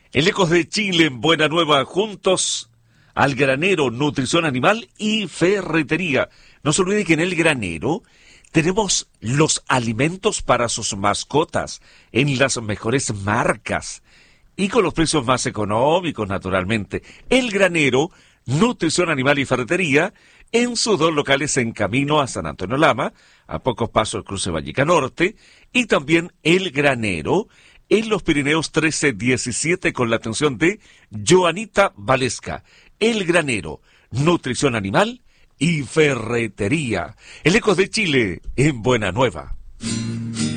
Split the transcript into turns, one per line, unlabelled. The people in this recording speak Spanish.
El Ecos de Chile en Buena Nueva, juntos al granero, nutrición animal y ferretería. No se olvide que en el granero tenemos los alimentos para sus mascotas en las mejores marcas y con los precios más económicos, naturalmente. El granero, nutrición animal y ferretería, en sus dos locales en camino a San Antonio Lama, a pocos pasos del cruce Valleca Norte, y también el granero en los Pirineos 1317 con la atención de Joanita Valesca. El granero, nutrición animal y ferretería. El Ecos de Chile en Buena Nueva.